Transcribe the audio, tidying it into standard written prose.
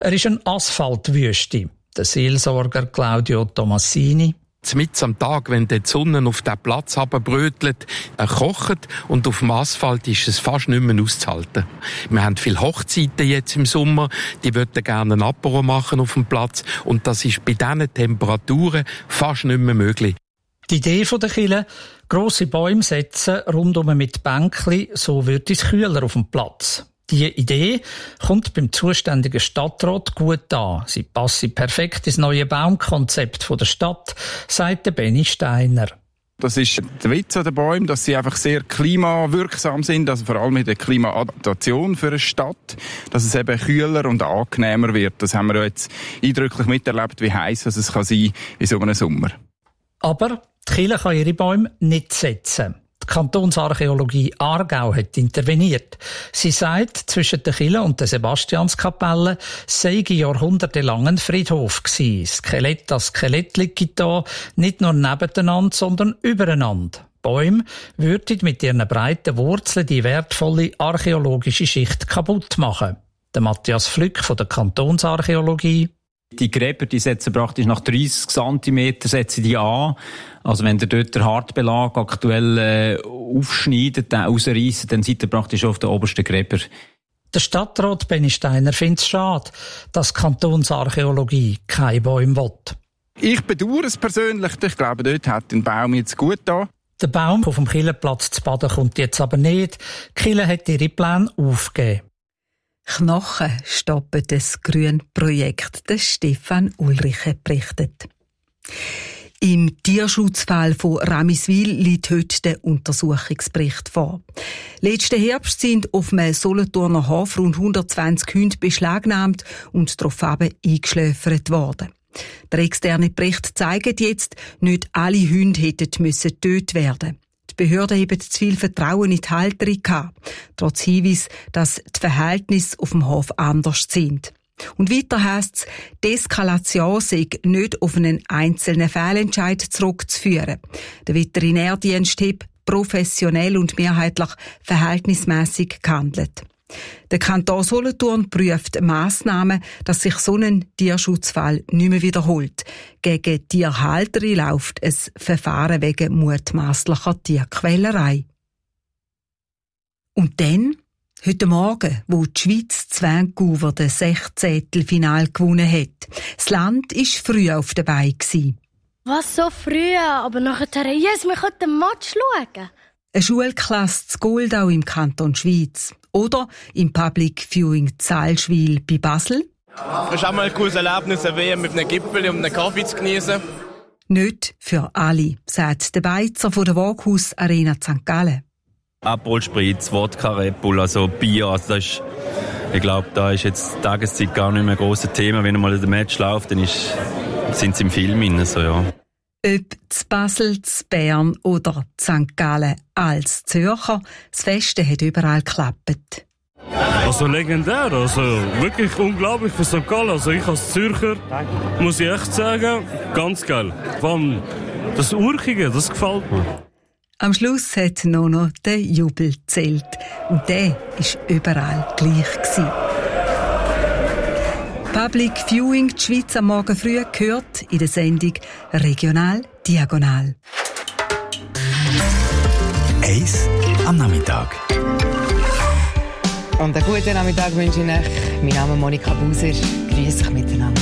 Er ist eine Asphaltwüste. Der Seelsorger Claudio Tomassini. Mitten am Tag, wenn die Sonne auf den Platz herunterbrötelt, kocht und auf dem Asphalt ist es fast nicht mehr auszuhalten. Wir haben viele Hochzeiten jetzt im Sommer, die würden gerne ein Apero machen auf dem Platz und das ist bei diesen Temperaturen fast nicht mehr möglich. Die Idee der Kirche, grosse Bäume setzen, rundum mit Bänkli, so wird es kühler auf dem Platz. Diese Idee kommt beim zuständigen Stadtrat gut an. Sie passe perfekt ins neue Baumkonzept der Stadt, sagt der Benny Steiner. Das ist der Witz an den Bäumen, dass sie einfach sehr klimawirksam sind, also vor allem mit der Klimaadaptation für eine Stadt, dass es eben kühler und angenehmer wird. Das haben wir ja jetzt eindrücklich miterlebt, wie heiß es kann sein in so einem Sommer. Aber die Kirche kann ihre Bäume nicht setzen. Die Kantonsarchäologie Aargau hat interveniert. Sie sagt, zwischen der Kirche und der Sebastianskapelle sei jahrhundertelang ein Friedhof gewesen. Skelett an Skelett liegt da, nicht nur nebeneinander, sondern übereinander. Bäume würden mit ihren breiten Wurzeln die wertvolle archäologische Schicht kaputt machen. Der Matthias Flück von der Kantonsarchäologie. Die Gräber, die setzen praktisch nach 30 cm setzen die an. Also wenn ihr dort den Hartbelag aktuell aufschneidet, den rausreissen, dann seid ihr praktisch auf den obersten Gräber. Der Stadtrat Benny Steiner findet es schade, dass die Kantonsarchäologie keine Bäume will. Ich bedauere es persönlich. Ich glaube, dort hat den Baum jetzt gut da. Der Baum auf dem Kirchenplatz zu Baden kommt jetzt aber nicht. Die Kirche hat ihre Pläne aufgegeben. Knochen stoppen das Grünprojekt, das Stefan Ulriche berichtet. Im Tierschutzfall von Ramiswil liegt heute der Untersuchungsbericht vor. Letzten Herbst sind auf einem Solothurner Hof rund 120 Hunde beschlagnahmt und daraufhin eingeschläfert worden. Der externe Bericht zeigt jetzt, nicht alle Hunde hätten getötet werden. Die Behörden haben zu viel Vertrauen in die Halterung gehabt, trotz Hinweis, dass die Verhältnisse auf dem Hof anders sind. Und weiter heisst es, die Eskalation sei nicht auf einen einzelnen Fehlentscheid zurückzuführen. Der Veterinärdienst hat professionell und mehrheitlich verhältnismässig gehandelt. Der Kanton Solothurn prüft Massnahmen, dass sich so ein Tierschutzfall nicht mehr wiederholt. Gegen Tierhalterinnen läuft ein Verfahren wegen mutmaßlicher Tierquälerei. Und dann, heute Morgen, wo die Schweiz zu Vancouver das 16. Finale gewonnen hat. Das Land war früh auf der Beine. Was, so früh? Aber nachher, yes, wir können den Match schauen. Eine Schulklasse zu Goldau im Kanton Schweiz. Oder im Public Viewing Zalschwil bei Basel. Es ist auch mal ein cooles Erlebnis, eine WM mit einem Gipfel und einem Kaffee zu genießen. Nicht für alle, sagt der Beizer von der Woghaus Arena St. Gallen. Aperol Spritz, Wodka, Red Bull, also Bier. Also das ist, ich glaube, da ist jetzt die Tageszeit gar nicht mehr ein grosses Thema. Wenn mal der Match läuft, dann sind sie im Film drin, so, ja. Ob zu Basel, zu Bern oder zu St. Gallen als Zürcher, das Feste hat überall geklappt. Also legendär, also wirklich unglaublich für St. Gallen. Also ich als Zürcher muss ich echt sagen, ganz geil. Vor allem das Urchige, das gefällt mir. Am Schluss hat noch der Jubel gezählt. Und der war überall gleich gewesen. Public Viewing, die Schweiz am Morgen früh, gehört in der Sendung Regional Diagonal. Eins am Nachmittag. Und einen guten Nachmittag wünsche ich euch. Mein Name ist Monika Buser. Grüß euch miteinander.